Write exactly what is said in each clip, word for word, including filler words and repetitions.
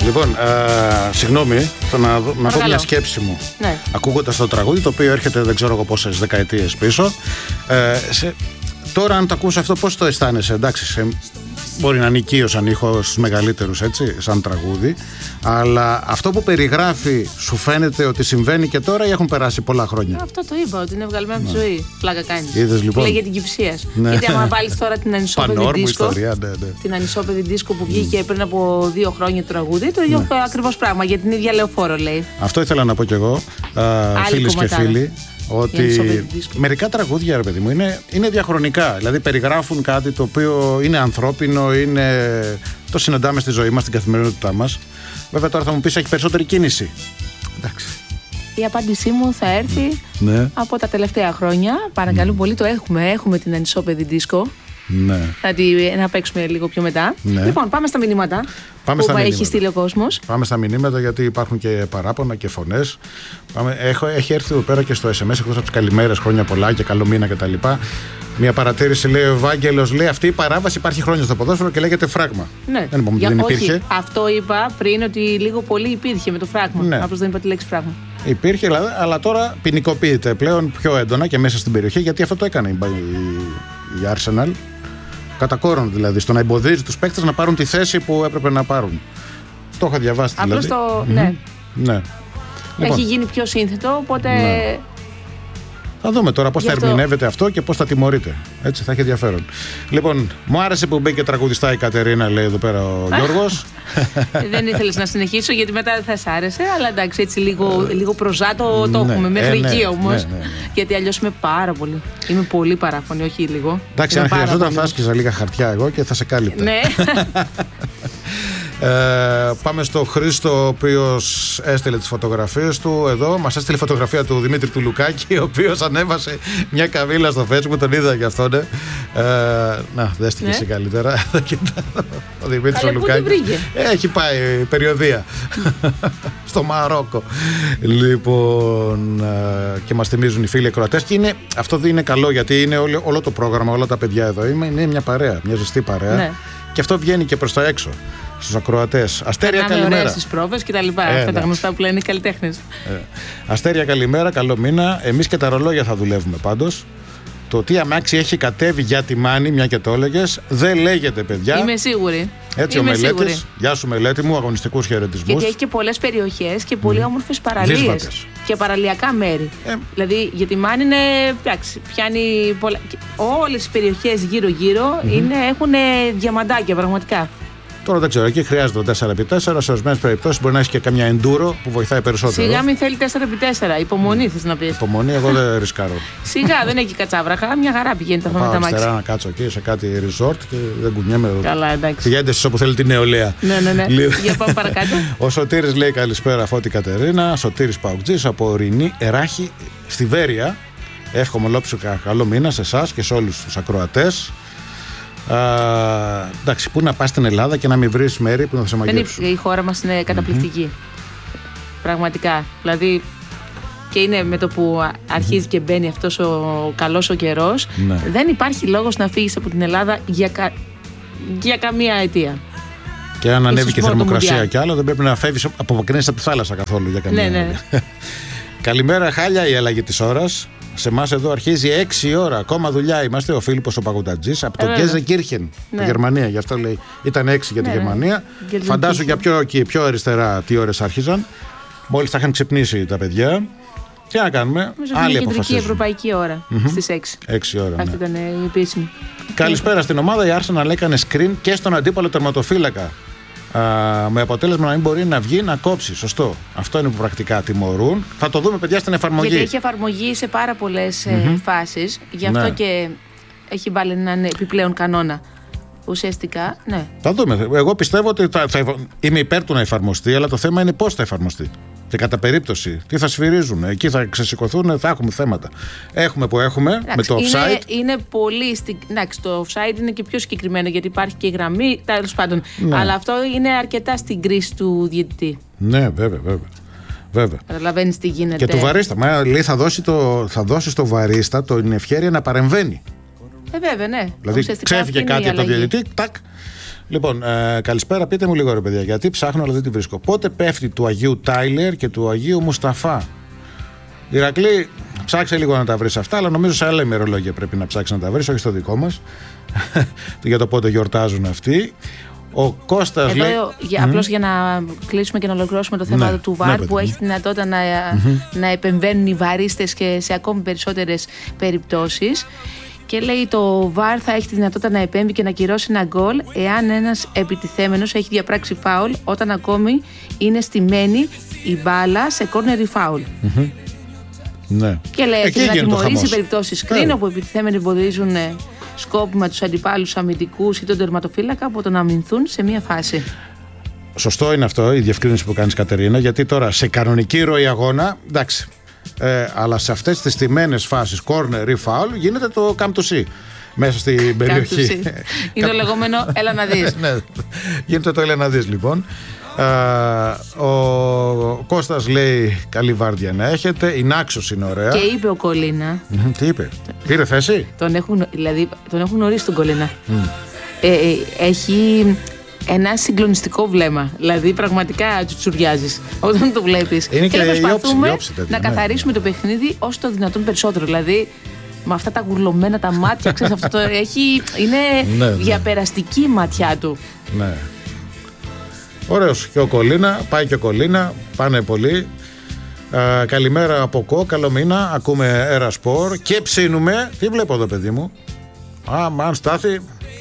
Λοιπόν, ε, συγγνώμη, θα να, να πω μια σκέψη μου. Ναι. Ακούγοντας το τραγούδι, το οποίο έρχεται δεν ξέρω εγώ πόσες δεκαετίες πίσω. Ε, σε, τώρα, αν το ακούς αυτό, πώς το αισθάνεσαι? Εντάξει, σε, μπορεί να είναι οικείος ήχο στους μεγαλύτερους, έτσι, σαν τραγούδι. Αλλά αυτό που περιγράφει, σου φαίνεται ότι συμβαίνει και τώρα ή έχουν περάσει πολλά χρόνια? Αυτό το είπα, ότι είναι βγαλμένο από τη ζωή. Πλάκα κάνει. Είδες λοιπόν. Λέγε την Κυψίας. Ναι. Γιατί άμα βάλεις τώρα την ανισόπεδη δίσκο. Ιστορία, ναι, ναι. Την ανισόπεδη δίσκο που βγήκε mm. πριν από δύο χρόνια το τραγούδι, το ίδιο ναι. ακριβώς πράγμα. Για την ίδια λεωφόρο λέει. Αυτό ήθελα να πω κι εγώ, φίλες και φίλοι. Ότι μερικά τραγούδια, ρε παιδί μου, είναι, είναι διαχρονικά. Δηλαδή περιγράφουν κάτι το οποίο είναι ανθρώπινο, είναι, το συναντάμε στη ζωή μας, στην καθημερινότητά μας. Βέβαια τώρα θα μου πεις έχει περισσότερη κίνηση. Εντάξει. Η απάντησή μου θα έρθει ναι. από τα τελευταία χρόνια. Παρακαλώ mm. πολύ, το έχουμε. Έχουμε την ανισόπεδη δίσκο. Ναι. Θα τη, να παίξουμε λίγο πιο μετά. Ναι. Λοιπόν, πάμε στα μηνύματα. Πάμε που στα έχει μηνύματα. στείλει ο κόσμος. Πάμε στα μηνύματα, γιατί υπάρχουν και παράπονα και φωνές. Πάμε, έχω, έχει έρθει εδώ πέρα και στο ες εμ ες, εκτός από τις καλημέρες, χρόνια πολλά και καλό μήνα κτλ. Μια παρατήρηση, λέει ο Ευάγγελος, λέει αυτή η παράβαση υπάρχει χρόνια στο ποδόσφαιρο και λέγεται φράγμα. Ναι. Δεν είπαμε ότι δεν υπήρχε. Όχι, αυτό είπα πριν, ότι λίγο πολύ υπήρχε με το φράγμα. Ναι. Απλώς δεν είπα τη λέξη φράγμα. Υπήρχε, αλλά τώρα ποινικοποιείται πλέον πιο έντονα και μέσα στην περιοχή, γιατί αυτό το έκανε η, η, η Arsenal. Κατά κόρον δηλαδή, στο να εμποδίζει τους παίκτες να πάρουν τη θέση που έπρεπε να πάρουν. Το είχα διαβάσει δηλαδή. Απλώς το. Mm-hmm. Ναι. ναι. Έχει Λοιπόν, γίνει πιο σύνθετο, οπότε. Ναι. Θα δούμε τώρα πώς θα αυτό... ερμηνεύεται αυτό και πώς θα τιμωρείται. Έτσι θα έχει ενδιαφέρον. Λοιπόν, μου άρεσε που μπήκε τραγουδιστά η Κατερίνα, λέει εδώ πέρα ο Γιώργος. Δεν ήθελες να συνεχίσω γιατί μετά δεν θα σ' άρεσε, αλλά εντάξει, έτσι λίγο, λίγο προζάτο το ναι, έχουμε. Μέχρι ε, ναι, εκεί όμως. Ναι, ναι, ναι. Γιατί αλλιώς είμαι πάρα πολύ. Είμαι πολύ παράφωνη, όχι λίγο. Εντάξει, αν χρειαζόταν θα άσκησα λίγα χαρτιά εγώ και θα σε κάλυπτα. Ναι. Ε, πάμε στο Χρήστο, ο οποίος έστειλε τις φωτογραφίες του εδώ. Μας έστειλε φωτογραφία του Δημήτρη του Λουκάκη, ο οποίος ανέβασε μια καβίλα στο Facebook, τον είδα και αυτόν. Ε, να, δέστηκε εσύ καλύτερα. Ο Δημήτρης του Λουκάκη έχει πάει περιοδία στο Μαρόκο. Λοιπόν, και μας θυμίζουν οι φίλοι ακροατές. Και είναι, αυτό δεν είναι καλό, γιατί είναι όλο, όλο το πρόγραμμα, όλα τα παιδιά εδώ. Είναι μια παρέα, μια ζεστή παρέα. Ναι. Και αυτό βγαίνει και προς τα έξω, στους ακροατές. Αστέρια, Κάναμε καλημέρα. Ωραία στις πρόβες και τα λοιπά. Ε, αυτά τα γνωστά που λένε οι καλλιτέχνες. Ε. Αστέρια, καλημέρα, καλό μήνα. Εμείς και τα ρολόγια θα δουλεύουμε πάντως. Το τι αμάξι έχει κατέβει για τη Μάνη, μια και το έλεγες, δεν λέγεται, παιδιά. Είμαι σίγουρη. Έτσι Είμαι ο Μελέτης. Σίγουρη. Γεια σου, Μελέτη μου, αγωνιστικούς χαιρετισμούς. Γιατί έχει και πολλές περιοχές και πολύ mm. όμορφες παραλίες. Και παραλιακά μέρη. Ε. Δηλαδή για τη Μάνη είναι. Εντάξει, πιάνει πολλά. Όλες οι περιοχές γύρω-γύρω mm-hmm. έχουν διαμαντάκια πραγματικά. Τώρα δεν ξέρω, εκεί χρειάζεται το τέσσερα επί τέσσερα. Σε ορισμένες περιπτώσεις μπορεί να έχει και καμιά enduro που βοηθάει περισσότερο. Σιγά μην θέλει τέσσερα επί τέσσερα. Υπομονή θες να πεις. Υπομονή, εγώ δεν ρισκάρω. Σιγά, δεν έχει κατσάβραχα. Μια χαρά πηγαίνει αυτό με τα μάξι. Αριστερά να κάτσω εκεί σε κάτι resort και δεν κουνιέμαι. Καλά, εντάξει. Πηγαίνετε εσείς όπου θέλει την νεολαία. Ναι, ναι, ναι. Για πάμε παρακάτω. Ο Σωτήρης λέει καλησπέρα, Φώτη Κατερίνα. Σωτήρης Παουτζής από Ορεινή Εράχη στη Βέρεια. Εύχομαι ολόψυχα καλό μήνα σε εσάς και σε όλους τους ακροατές. Α, εντάξει, πού να πας στην Ελλάδα και να μην βρεις μέρη που να σε μαγεύσουν. Η χώρα μας είναι καταπληκτική. Mm-hmm. Πραγματικά. Δηλαδή και είναι με το που αρχίζει mm-hmm. και μπαίνει αυτός ο καλός ο καιρός, ναι. δεν υπάρχει λόγος να φύγεις από την Ελλάδα για, κα... για καμία αιτία. Και αν ανέβει και η θερμοκρασία κι άλλο, δεν πρέπει να φεύγεις, απομακρύνεσαι από τη θάλασσα καθόλου για καμία. Ναι, ναι. Καλημέρα, χάλια η αλλαγή της ώρας. Σε εμάς εδώ αρχίζει έξι ώρα. Ακόμα δουλειά είμαστε. Ο Φίλιππος ο Παγκοτατζής από το Γκέζεκίρχεν, ναι. τη Γερμανία. Γι' αυτό λέει ήταν έξι για τη ναι, Γερμανία. Ναι. Φαντάσου για πιο, και πιο αριστερά τι ώρες άρχιζαν. Μόλις θα είχαν ξυπνήσει τα παιδιά. Τι να κάνουμε. Άλλη είναι κεντρική ευρωπαϊκή ώρα mm-hmm. στις έξι. έξι ώρα. Αυτή ναι. ήταν η επίσημη. Καλησπέρα στην ομάδα. Η Arsenal έκανε screen και στον αντίπαλο τερματοφύλακα. Α, με αποτέλεσμα να μην μπορεί να βγει να κόψει. Σωστό. Αυτό είναι που πρακτικά τιμωρούν. Θα το δούμε, παιδιά, στην εφαρμογή. Γιατί έχει εφαρμογή σε πάρα πολλές mm-hmm. φάσεις. Γι' αυτό ναι. και έχει βάλει έναν επιπλέον κανόνα. Ουσιαστικά, ναι. Θα δούμε. Εγώ πιστεύω ότι θα, θα, είμαι υπέρ του να εφαρμοστεί, αλλά το θέμα είναι πώς θα εφαρμοστεί. Και κατά περίπτωση, τι θα σφυρίζουν, εκεί θα ξεσηκωθούν, θα έχουμε θέματα. Έχουμε που έχουμε, εντάξει, με το offside. Είναι, είναι πολύ. Εντάξει, το offside είναι και πιο συγκεκριμένο, γιατί υπάρχει και η γραμμή, τέλος πάντων. Ναι. Αλλά αυτό είναι αρκετά στην κρίση του διαιτητή. Ναι, βέβαια, βέβαια. Βέβαια. Καταλαβαίνεις τι γίνεται. Και του βαρίστα. Μα λέει θα δώσει, το, θα δώσει στο βαρίστα την ευχέρεια να παρεμβαίνει. Ε, βέβαια, ναι. Δηλαδή ξέφυγε κάτι από το διαιτητή, τάκ. Λοιπόν, ε, καλησπέρα, πείτε μου λίγο ρε παιδιά, γιατί ψάχνω αλλά δεν τη βρίσκω. Πότε πέφτει του Αγίου Τάιλερ και του Αγίου Μουσταφά? Ηρακλή, ψάξε λίγο να τα βρεις αυτά, αλλά νομίζω σε άλλα ημερολόγια πρέπει να ψάξεις να τα βρεις, όχι στο δικό μας, για το πότε γιορτάζουν αυτοί. Ο Κώστας Εδώ, λέει... για, mm. απλώς για να κλείσουμε και να ολοκληρώσουμε το θέμα ναι, του βαρ, ναι, που έχει τη δυνατότητα να, mm-hmm. να επεμβαίνουν οι βαρίστες και σε ακόμη περισσότερες περιπτώσεις. Και λέει το βαρ θα έχει τη δυνατότητα να επέμβει και να κυρώσει ένα γκολ εάν ένας επιτιθέμενος έχει διαπράξει φάουλ όταν ακόμη είναι στημένη η μπάλα σε κόρνερ ή φάουλ. Mm-hmm. Ναι. Και λέει έχει να τιμωρήσει περιπτώσεις κρίνο yeah. που επιτιθέμενοι εμποδίζουν σκόπιμα τους αντιπάλους αμυντικούς ή τον τερματοφύλακα από το να αμυνθούν σε μία φάση. Σωστό είναι αυτό η διευκρίνηση που κάνεις, Κατερίνα, γιατί τώρα σε κανονική ροή αγώνα, εντάξει, ε, αλλά σε αυτές τις τιμένες φάσεις, corner ή foul, γίνεται το come to see μέσα στην περιοχή. Είναι το λεγόμενο έλα να δεις. Ναι, γίνεται το έλα να δεις λοιπόν. Uh, ο Κώστας λέει καλή βάρδια να έχετε. Η Νάξος είναι ωραία. Και είπε ο Κολίνα. Mm, τι είπε, πήρε θέση. Τον έχουν, δηλαδή, τον έχουν γνωρίσει τον Κολίνα. Mm. ε, ε, Έχει ένα συγκλονιστικό βλέμμα. Δηλαδή πραγματικά τσουτσουριάζεις όταν το βλέπεις. Είναι και, και προσπαθούμε η όψη, η όψη, να ναι, καθαρίσουμε ναι. το παιχνίδι όσο το δυνατόν περισσότερο. Δηλαδή με αυτά τα γουρλωμένα τα μάτια, ξέρεις, αυτό το έχει, είναι ναι, ναι. διαπεραστική η ματιά του. Ναι. Ωραίος και ο Κολίνα, πάει και ο Κολίνα, πάνε πολύ. Α, καλημέρα από Κο, καλό μήνα, ακούμε Αέρα Σπορ και ψήνουμε. Τι βλέπω εδώ παιδί μου? Α, μαν Στάθη.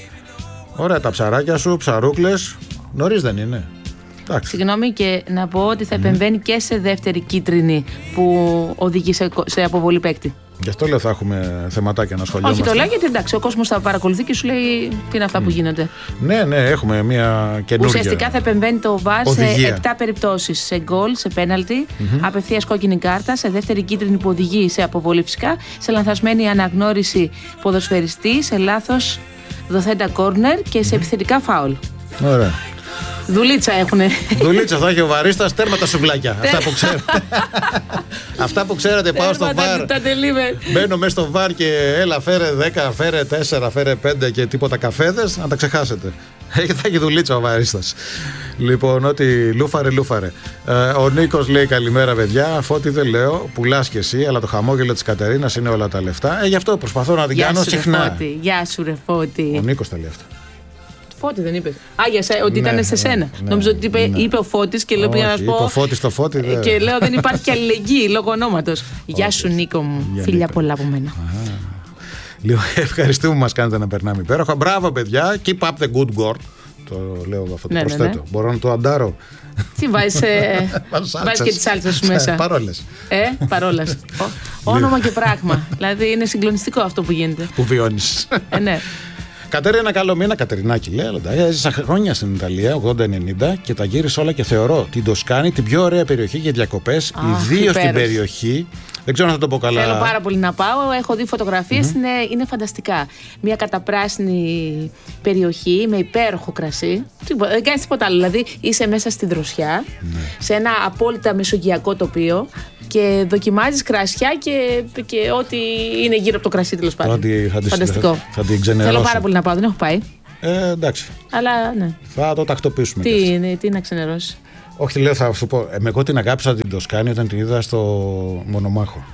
Ωραία τα ψαράκια σου, ψαρούκλες. Νωρίς δεν είναι? Εντάξει. Συγγνώμη, και να πω ότι θα επεμβαίνει mm. και σε δεύτερη κίτρινη που οδηγεί σε, σε αποβολή παίκτη. Γι' αυτό λέω θα έχουμε θεματάκια να ασχολιόμαστε. Όχι, το λέω γιατί εντάξει, ο κόσμος θα παρακολουθεί και σου λέει τι είναι αυτά mm. που γίνονται. Ναι, ναι, έχουμε μια καινούργια. Ουσιαστικά θα επεμβαίνει το βαρ σε επτά περιπτώσεις. Σε γκολ, σε πέναλτι, mm-hmm. απευθείας κόκκινη κάρτα, σε δεύτερη κίτρινη που οδηγεί σε αποβολή φυσικά, σε λανθασμένη αναγνώριση ποδοσφαιριστή, σε λάθος δοθέντα κόρνερ και σε mm-hmm. επιθετικά φάουλ. Ωραία. Δουλίτσα έχουνε. Δουλίτσα θα έχει ο βαρίστας, τέρμα τα σουβλάκια. Αυτά που ξέρετε. Αυτά που ξέρετε, πάω στο βαρ. Μπαίνω μέσα στο βαρ και έλα, φέρε δέκα, φέρε τέσσερα, φέρε πέντε και τίποτα καφέδες, να τα ξεχάσετε. Θα έχει δουλίτσα ο βαρίστας. Λοιπόν, ότι λούφαρε, λούφαρε. Ε, ο Νίκος λέει καλημέρα, παιδιά. Φώτη δεν λέω, πουλάς κι εσύ, αλλά το χαμόγελο της Κατερίνας είναι όλα τα λεφτά. Ε, γι' αυτό προσπαθώ να την Γεια κάνω σου, συχνά. Ρε, Γεια σου, ρε Φώτη. Ο Νίκος τα λέει αυτά. Φώτη δεν είπε. Α, για σε, ότι ναι, ήταν σε σένα. Ναι, Νόμιζα ότι είπε, ναι. είπε ο Φώτης και λέω πήγα να σου πω. Είπε ο Φώτης το Φώτη. Δε. Και λέω δεν υπάρχει και αλληλεγγύη λόγω ονόματος. Γεια σου, Νίκο μου. Φιλιά πολλά από μένα. Λίγο ευχαριστούμε που μας κάνετε να περνάμε υπέροχα. Μπράβο, παιδιά. Keep up the good God. Το λέω αυτό το ναι, προσθέτω. Ναι, ναι. Μπορώ να το αντάρω. Τι βάζεις, ε, βάζεις και τη σάλτσα σου μέσα. Παρόλες. Ε, παρόλες. Όνομα και πράγμα. Δηλαδή είναι συγκλονιστικό αυτό που γίνεται. Που βιώνεις. Ε, ναι. Κατερίνα, καλό μήνα. Κατερινάκη λέει. Έζησα χρόνια στην Ιταλία, ογδόντα ενενήντα, και τα γύρισα όλα και θεωρώ την Τοσκάνη την πιο ωραία περιοχή για διακοπές, ιδίως στην περιοχή. Δεν ξέρω αν θα το πω καλά. Θέλω πάρα πολύ να πάω. Έχω δει φωτογραφίες, mm-hmm. είναι, είναι φανταστικά. Μια καταπράσινη περιοχή με υπέροχο κρασί. Δεν κάνεις τίποτα άλλο. Δηλαδή είσαι μέσα στη δροσιά, mm-hmm. σε ένα απόλυτα μεσογειακό τοπίο και δοκιμάζεις κρασιά και, και ό,τι είναι γύρω από το κρασί, τέλος πάντων. Φανταστικό. Θα την ξενερώσω. Θέλω πάρα πολύ να πάω. Δεν έχω πάει. Ε, εντάξει. Αλλά ναι. Θα το τακτοποιήσουμε. Τι, είναι, τι να ξενερώσει. Όχι, λέω, θα σου πω. Ε, εγώ την αγάπησα την Τοσκάνη όταν την είδα στο Μονομάχο.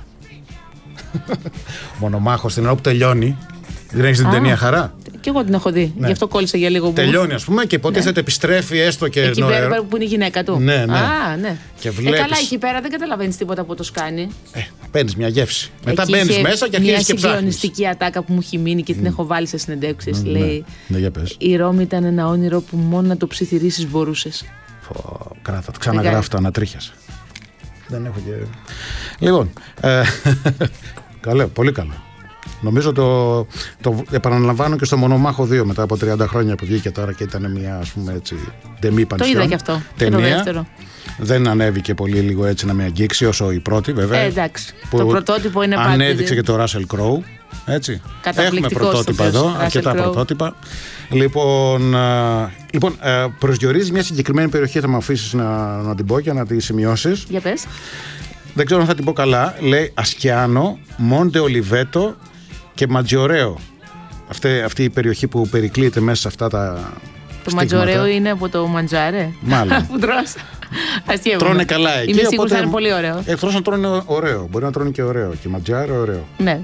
Μονομάχο στην ώρα που τελειώνει. Δεν έχεις την ταινία Χαρά? Και εγώ την έχω δει. Ναι. Γι' αυτό κόλλησα για λίγο. Τελειώνει, ας πούμε, και υποτίθεται ναι. επιστρέφει έστω και. Εκεί πέρα που είναι η γυναίκα του. Ναι, ναι. Α, ναι. Και βλέπεις... ε, καλά, εκεί πέρα δεν καταλαβαίνεις τίποτα που το σκάνει. Ε, παίρνεις μια γεύση. Μετά μπαίνεις μέσα και αρχίζεις και ψάχνεις. Μια συγκλονιστική ατάκα που μου έχει μείνει και την mm. έχω βάλει σε συνεντεύξεις. Mm, λέει. Ναι, για πες. Η Ρώμη ήταν ένα όνειρο που μόνο να το ψιθυρίσεις μπορούσες. Κράτα, ξαναγράφω τα ανατρίχιας. Δεν έχω και. Λοιπόν. Ε, καλό, πολύ καλό. Νομίζω το, το επαναλαμβάνω και στο Μονομάχο δύο μετά από τριάντα χρόνια που βγήκε τώρα και ήταν μια, ας πούμε, έτσι ντεμή πανσιόν. Το είδα και αυτό. Ταινία. Και το δεύτερο. Δεν ανέβηκε πολύ λίγο έτσι να με αγγίξει όσο η πρώτη, βέβαια. Ε, εντάξει. Το πρωτότυπο είναι πάντα. Ανέδειξε και το Russell Crowe. Έτσι. Έχουμε πρωτότυπα εδώ, αρκετά πρωτότυπα. Λοιπόν, α, λοιπόν α, προσδιορίζει μια συγκεκριμένη περιοχή, θα μου αφήσεις να, να την πω και να τη σημειώσεις. Για πες. Δεν ξέρω αν θα την πω καλά. Λέει Ασκιάνο, Μόντε Ολιβέτο και Ματζιορέο. Αυτή, αυτή η περιοχή που περικλείεται μέσα σε αυτά τα Το ματζορέο είναι από το μαντζάρε. Μάλλον. Που τρως. Τρώνε καλά εκεί. Είμαι σίγουρη θα είναι πολύ ωραίο. Εκτός να τρώνε ωραίο. Μπορεί να τρώνε και ωραίο. Και ματζάρε ωραίο. Ναι.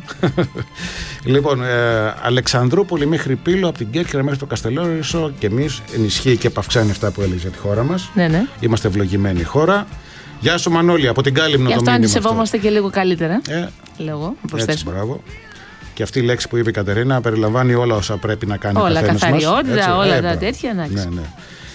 Λοιπόν, ε, Αλεξανδρούπολη μέχρι Πύλο, από την Κέρκυρα μέχρι το Καστελόρισο, και εμείς ενισχύει και επαυξάνει αυτά που έλεγε για τη χώρα μας. Ναι, ναι. Είμαστε ευλογημένη χώρα. Γεια σου Μανώλη, από την Κάλυμνο το μήνυμα. Γι' αυτό αντισεβόμαστε και λίγο καλύτερα. Ε, Λέγω, έτσι, μπράβο. Και αυτή η λέξη που είπε η Κατερίνα περιλαμβάνει όλα όσα πρέπει να κάνει ο καθένας μας. Όλα, καθαριότητα, όλα ε, τα τέτοια. Να ναι, ναι.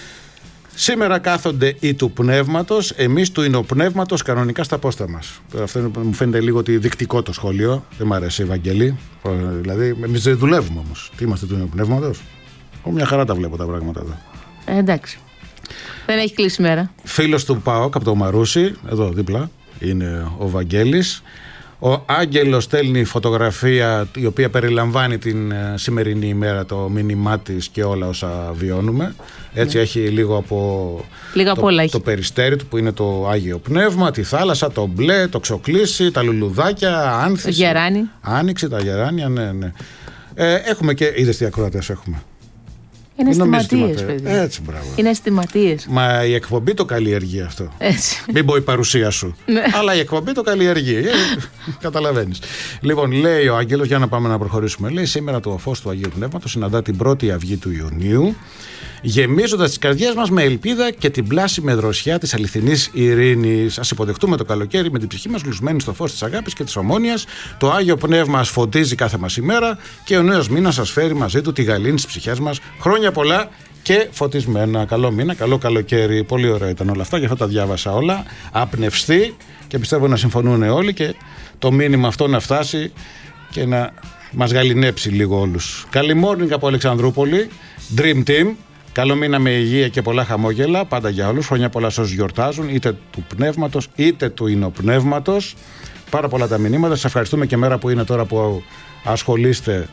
Σήμερα κάθονται οι του πνεύματος, εμείς του εινοπνεύματος κανονικά στα πόστα μας. Αυτό μου φαίνεται λίγο ότι δεικτικό το σχόλιο. Δεν μ' αρέσει η Ευαγγελή. Δηλαδή, εμείς δεν δουλεύουμε όμως. Τι είμαστε του εινοπνεύματος? Μια χαρά τα βλέπω τα πράγματα εδώ. Ε, εντάξει. Δεν έχει κλείσει μέρα. Φίλος του ΠΑΟΚ από το Μαρούσι, εδώ δίπλα, είναι ο Βαγγέλης. Ο Άγγελος στέλνει φωτογραφία η οποία περιλαμβάνει την σημερινή ημέρα, το μήνυμά της και όλα όσα βιώνουμε. Έτσι ναι. Έχει λίγο από λίγο το, όλα το περιστέρι του που είναι το Άγιο Πνεύμα, τη θάλασσα, το μπλε, το ξοκλήσι, τα λουλουδάκια, άνθηση. Το γεράνι. Άνοιξε, τα γεράνια, ναι, ναι. Ε, έχουμε και, είδες τι ακροατές έχουμε. Είναι αισθηματίες, παιδί. Έτσι, μπράβο. Είναι αισθηματίες. Μα η εκπομπή το καλλιεργεί αυτό. Έτσι. Μην πω η παρουσία σου. Ναι. Αλλά η εκπομπή το καλλιεργεί. Ε, καταλαβαίνεις. Λοιπόν, λέει ο Άγγελος, για να πάμε να προχωρήσουμε. Λέει, σήμερα το φως του Αγίου Πνεύματος συναντά την πρώτη αυγή του Ιουνίου, γεμίζοντας τις καρδιές μας με ελπίδα και την πλάση με δροσιά της αληθινής ειρήνης. Ας υποδεχτούμε το καλοκαίρι με την ψυχή μας λουσμένη στο φως της αγάπης και της ομόνοιας. Το Άγιο Πνεύμα μας φωτίζει κάθε μας ημέρα και ο νέος μήνας σας φέρει μαζί του τη γαλήνη της ψυχιάς μας. Χρόνια πολλά και φωτισμένα. Καλό μήνα, καλό καλοκαίρι. Πολύ ωραία ήταν όλα αυτά, γι' αυτό τα διάβασα όλα. Απνευστεί και πιστεύω να συμφωνούν όλοι και το μήνυμα αυτό να φτάσει και να μας γαληνέψει λίγο όλους. Καλή morning από Αλεξανδρούπολη. Dream Team. Καλό μήνα με υγεία και πολλά χαμόγελα, πάντα για όλους. Χρόνια πολλά σε όσους γιορτάζουν, είτε του πνεύματος είτε του εινοπνεύματος. Πάρα πολλά τα μηνύματα. Σας ευχαριστούμε και μέρα που είναι τώρα που ασχολείστε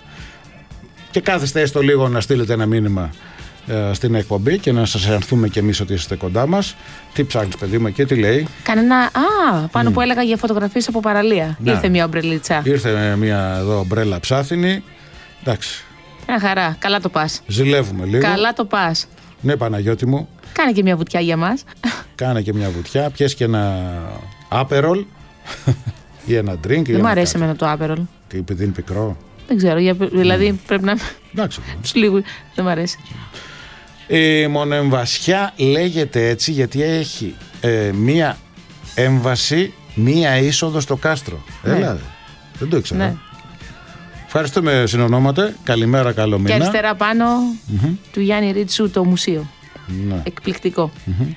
και κάθεστε έστω λίγο να στείλετε ένα μήνυμα ε, στην εκπομπή και να σας ενθούμε κι εμείς ότι είστε κοντά μας. Τι ψάχνεις, παιδί μου, και τι λέει? Κανένα. Α, πάνω mm. που έλεγα για φωτογραφίες από παραλία. Να. Ήρθε μια ομπρελίτσα. Ήρθε μια εδώ ομπρέλα ψάθινη. Εντάξει. Μια χαρά. Καλά το πας. Ζηλεύουμε λίγο. Καλά το πας. Ναι, Παναγιώτη μου. Κάνε και μια βουτιά για μας. Κάνε και μια βουτιά. Πιες και ένα άπερολ ή ένα drink. Δεν μου αρέσει εμένα το άπερολ. Τι, επειδή είναι πικρό. Δεν ξέρω. Για, δηλαδή mm. πρέπει να. Εντάξει. Λίγο. Δεν μου αρέσει. Η μονοεμβασιά λέγεται έτσι γιατί έχει ε, μία έμβαση, μία είσοδο στο κάστρο. Ναι. Έλα, δεν το ήξερα. Ναι. Ευχαριστούμε, συνονόματα. Καλημέρα, καλό μήνα. Και αριστερά πάνω mm-hmm. του Γιάννη Ρίτσου το μουσείο. Ναι. Εκπληκτικό. Mm-hmm.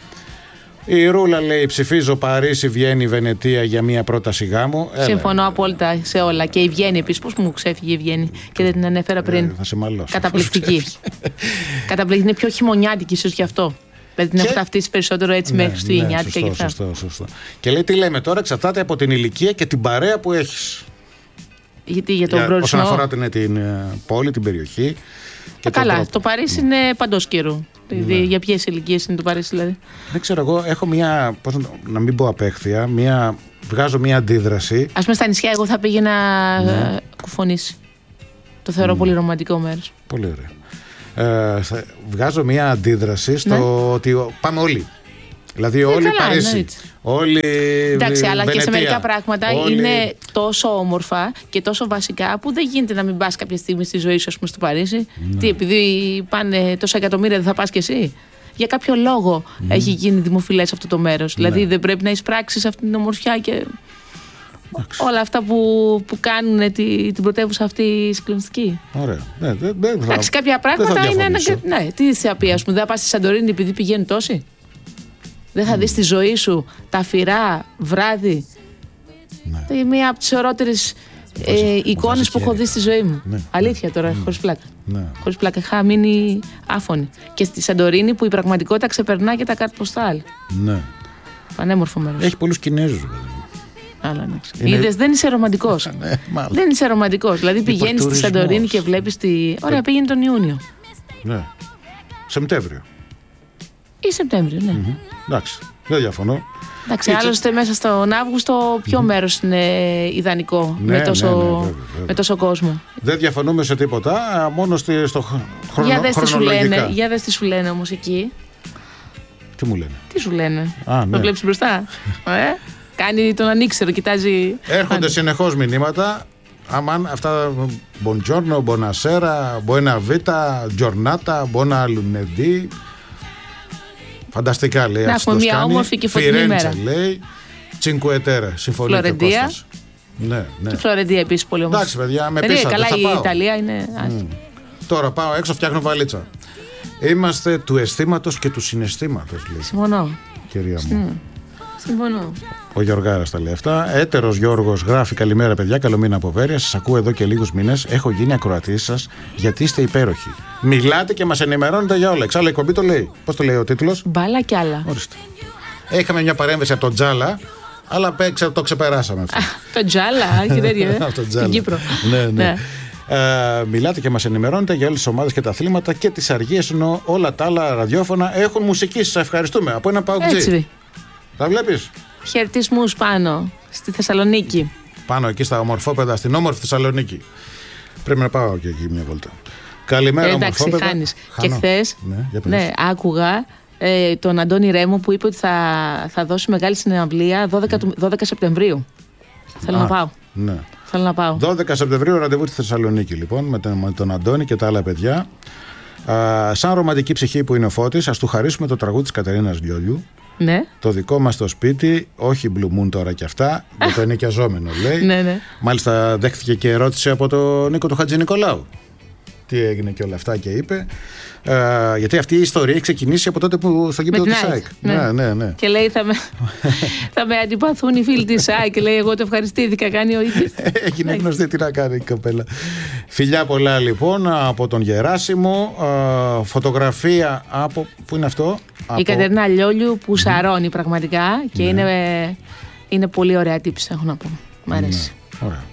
Η Ρούλα λέει: ψηφίζω Παρίσι, Βιέννη, Βενετία για μία πρόταση γάμου. Συμφωνώ Έλα. απόλυτα σε όλα. Και η Βιέννη επίσης. Πώς μου ξέφυγε η Βιέννη και δεν την ανέφερα πριν. Ε, θα σε μαλώσω. Καταπληκτική. Καταπληκτική. Είναι πιο χειμωνιάτικη, ίσως γι' αυτό. Δηλαδή την έχω ταυτίσει περισσότερο έτσι ναι, με χριστουγεννιάτικα ναι, και αυτά. Σωστό, σωστό. Και λέει: τι λέμε τώρα, εξαρτάται από την ηλικία και την παρέα που έχεις. Γιατί για τον για, προορισμό. Όσον αφορά την, την πόλη, την περιοχή. Και καλά, το, το Παρίσι είναι παντός καιρού. Ναι. Για ποιες ηλικίες είναι το Παρίσι, δηλαδή? Δεν ξέρω, εγώ έχω μια. Πώς να, να μην πω απέχθεια, μια, βγάζω μια αντίδραση. Ας πούμε στα νησιά, εγώ θα πήγαινα ναι. κουφονίσει. Το θεωρώ mm. πολύ ρομαντικό μέρος. Πολύ ωραία. Ε, θα, βγάζω μια αντίδραση στο ναι. ότι πάμε όλοι. Δηλαδή ε, όλοι καλά, Παρίσι. Ναι, όλοι. Εντάξει, αλλά Βενετία, και σε μερικά πράγματα όλοι... είναι τόσο όμορφα και τόσο βασικά που δεν γίνεται να μην πας κάποια στιγμή στη ζωή σου, ας πούμε, στο Παρίσι. Ναι. Τι, επειδή πάνε τόσα εκατομμύρια, δεν θα πας κι εσύ? Για κάποιο λόγο mm. έχει γίνει δημοφιλές αυτό το μέρος. Ναι. Δηλαδή δεν πρέπει να εισπράξεις αυτή την ομορφιά και Άξι. όλα αυτά που, που κάνουν τη, την πρωτεύουσα αυτή συγκλονιστική. Ωραία. Ναι, δεν, δεν θα, Εντάξει, κάποια πράγματα είναι ένα. Ναι, τι θα πει, ας πούμε, δεν θα πας στη Σαντορίνη επειδή πηγαίνουν τόσοι? Δεν θα mm. δεις στη ζωή σου τα φυρά βράδυ? Ναι. Μία από τις ωραίτερες ε, εικόνες που έχω δει στη ζωή μου. Ναι. Αλήθεια τώρα, ναι. χωρίς πλάκα. Ναι. Χωρίς πλάκα. Είχα μείνει άφωνη. Και στη Σαντορίνη που η πραγματικότητα ξεπερνά και τα κάρτ ποστάλ. Ναι. Πανέμορφο μέρος. Έχει πολλούς Κινέζους, βέβαια. Αλλά ναι. Είναι... Είδες, δεν είσαι ρομαντικός. ναι, δεν είσαι ρομαντικός. Δηλαδή πηγαίνεις στη Σαντορίνη και βλέπεις τη. Ωραία, πήγαινε τον Ιούνιο. Ναι. Σεπτέμβριο. Ή Σεπτέμβριο, ναι. Mm-hmm. Εντάξει, δεν διαφωνώ. Εντάξει, Έτσι... άλλωστε μέσα στον Αύγουστο ποιο mm-hmm. μέρος είναι ιδανικό ναι, με, τόσο... Ναι, ναι, βέβαια, βέβαια. με τόσο κόσμο. Δεν διαφωνούμε σε τίποτα, μόνο στο χρονο, για δες τι σου λένε, χρονολογικά. για δες τι σου λένε όμως εκεί. Τι μου λένε. Τι σου λένε. Α, ναι. Το βλέπεις μπροστά. ε? Κάνει τον ανήξερο, κοιτάζει. Έρχονται συνεχώς μηνύματα. Αμάν, αυτά Buongiorno, Buonasera, Buena Vita, Giornata, Buona Lunedì. Φανταστικά λέει. Να έχουμε μια όμορφη και φωτεινή μέρα. λέει. Cinque Terre, συμφωνεί και ο Κώστας. Ναι, ναι. Και Φλωρεντία επίσης πολύ όμορφη. Εντάξει, παιδιά, με Περί, πείσατε. καλά, θα η πάω. Ιταλία είναι. Mm. Τώρα πάω έξω, φτιάχνω βαλίτσα. Είμαστε του αισθήματος και του συναισθήματος, λέει. Συμφωνώ. Κυρία μου. Συμφωνώ. Ο Γιωργάρας τα λέει αυτά. Έτερος Γιώργος γράφει: καλημέρα, παιδιά. Καλό μήνα από Βέρεια. Σας ακούω εδώ και λίγους μήνες. Έχω γίνει ακροατής σας γιατί είστε υπέροχοι. Μιλάτε και μας ενημερώνετε για όλα. Εξάλλου η εκπομπή το λέει. Πώς το λέει ο τίτλος? Μπάλα κι άλλα. Ορίστε. Είχαμε μια παρέμβαση από τον Τζάλα, αλλά το ξεπεράσαμε αυτό. Το Τζάλα, έχει τέτοια. Στην Κύπρο. Ναι, ναι. Ε, μιλάτε και μας ενημερώνετε για όλες τις ομάδες και τα αθλήματα και τις αργίες, ενώ όλα τα άλλα ραδιόφωνα έχουν μουσική. Σας ευχαριστούμε. Από ένα παουτζή. Έτσι. Τα βλέπεις? Χαιρετισμούς πάνω στη Θεσσαλονίκη. Πάνω εκεί στα ομορφόπεδα, στην όμορφη Θεσσαλονίκη. Πρέπει να πάω και εκεί μια βόλτα. Καλημέρα, ε, εντάξει, ομορφόπεδα. χάνεις. Και χθες ναι, ναι, άκουγα ε, τον Αντώνη Ρέμο που είπε ότι θα, θα δώσει μεγάλη συναυλία δώδεκα, mm. δώδεκα Σεπτεμβρίου. Θέλω Α, να πάω. Ναι. Θέλω να πάω. δώδεκα Σεπτεμβρίου ραντεβού στη Θεσσαλονίκη, λοιπόν, με τον, με τον Αντώνη και τα άλλα παιδιά. Α, σαν ρομαντική ψυχή που είναι ο Φώτης, ας του χαρίσουμε το τραγούδι της Κατερίνας Λιόλιου. Ναι. Το δικό μας το σπίτι, όχι Blue Moon τώρα κι αυτά, για το ενοικιαζόμενο, λέει. Ναι, ναι. Μάλιστα δέχτηκε και ερώτηση από τον Νίκο του Χατζηνικολάου. Τι έγινε και όλα αυτά και είπε. Ε, γιατί αυτή η ιστορία έχει ξεκινήσει από τότε που στο γήπεδο της ΑΕΚ. Ναι. Ναι, ναι, ναι. Και λέει θα με, θα με αντιπαθούν οι φίλοι της ΑΕΚ. Και λέει εγώ το ευχαριστήθηκα, κάνει ο ίδιος. Έγινε γνωστή, τι να κάνει η κοπέλα. Φιλιά πολλά λοιπόν από τον Γεράσιμο. Ε, φωτογραφία από. Πού είναι αυτό? Η από... Κατερίνα Λιόλιου που σαρώνει πραγματικά και ναι. είναι, είναι πολύ ωραία τύψη, έχω να πω. Μ' αρέσει. Ναι. Ωραία.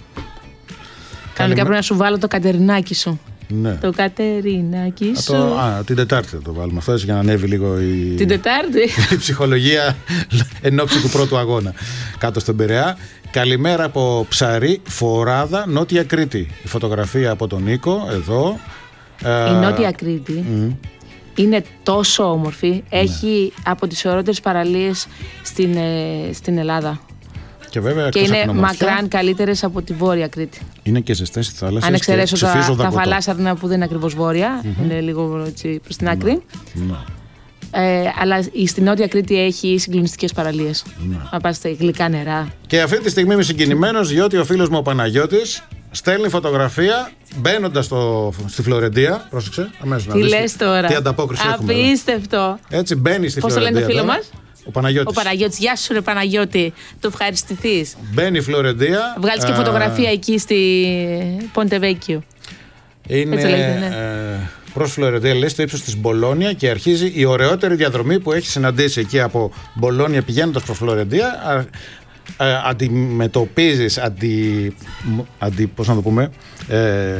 Κανονικά πρέπει να σου βάλω το Κατερινάκι σου. Ναι. Το Κατερινάκι σου. Το, α, την Τετάρτη θα το βάλουμε αυτό, έτσι, για να ανέβει λίγο η, την Τετάρτη. η ψυχολογία εν ώψη του πρώτου αγώνα κάτω στον Πειραιά. Καλημέρα από Ψαρή, Φοράδα, Νότια Κρήτη. Η φωτογραφία από τον Νίκο εδώ. Η Νότια Κρήτη mm. είναι τόσο όμορφη. Έχει ναι. από τις ωραιότερες παραλίες στην, ε, στην Ελλάδα. Και, βέβαια, και είναι μακράν καλύτερες από τη Βόρεια Κρήτη. Είναι και ζεστές οι θάλασσες. Αν εξαιρέσω τα, τα Φαλάσσαρνα που δεν είναι ακριβώς βόρεια, mm-hmm. είναι λίγο έτσι, προς την άκρη. Ναι. Ε, αλλά η στην Νότια Κρήτη έχει συγκλονιστικές παραλίες. Ναι. Να πας στα γλυκά νερά. Και αυτή τη στιγμή είμαι συγκινημένος διότι ο φίλος μου ο Παναγιώτης στέλνει φωτογραφία μπαίνοντας στη Φλωρεντία. Πρόσεξε. Αμέσως τι να δεις λες τώρα. Τι ανταπόκριση έχουμε. Απίστευτο. Έτσι μπαίνει στη Πώς Φλωρεντία. Πώς το λένε το φίλο μας? Ο Παναγιώτης. Ο Παναγιώτης. Γεια σου ρε Παναγιώτη. Το ευχαριστηθείς. Μπαίνει η Φλωρεντία. Βγάλεις και φωτογραφία εκεί στη Ποντεβέκιο. Είναι ναι. ε, προς Φλωρεντία, λέει, στο ύψος της Μπολόνια και αρχίζει η ωραιότερη διαδρομή που έχει συναντήσει εκεί από Μπολόνια πηγαίνοντας προς Φλωρεντία. Ε, αντιμετωπίζεις, αντι, αντι, πώς να το πούμε, ε,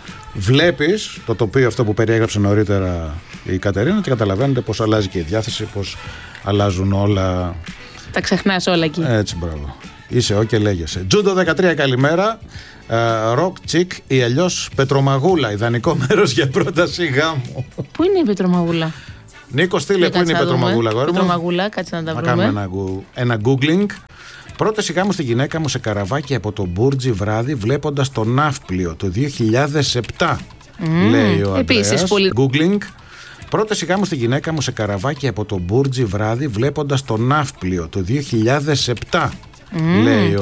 βλέπεις το τοπίο αυτό που περιέγραψε νωρίτερα η Κατερίνα και καταλαβαίνετε πως αλλάζει και η διάθεση, πως αλλάζουν όλα. Τα ξεχνάς όλα εκεί. Έτσι, μπράβο. Είσαι ο και λέγεσαι. Τζούντο δεκατρία, καλημέρα. Ροκ uh, τσικ ή αλλιώς Πετρομαγούλα, ιδανικό μέρος για πρόταση γάμου. Πού είναι η Πετρομαγούλα? Νίκο, στείλε πού είναι η Πετρομαγούλα, γόρι μου. Πετρομαγούλα, κάτσε να τα βρούμε. Να κάνουμε ένα, ένα googling. Πρόταση γάμου στη γυναίκα μου σε καραβάκι από το Μπούρτζι βράδυ βλέποντας το ναύπλιο το δύο χιλιάδες επτά, mm, λέει ο Αντρέας. Πολύ... Googling. Πρόταση γάμου στη γυναίκα μου σε καραβάκι από το Μπούρτζι βράδυ βλέποντας το ναύπλιο το δύο χιλιάδες επτά, mm. λέει ο